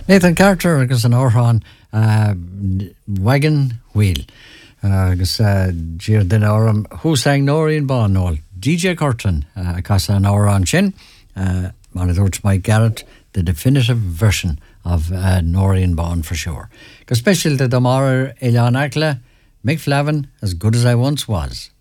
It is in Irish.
Nathan Carter agus an árán wagon wheel agus dír den áram húsang nóiríon bánáil DJ Curtin cas an árán sin man it dúirt Mike Garrett the definitive version of Nóiríon Bán for sure. Go special the Damara Elian Akla Mick Flavin as good as I once was.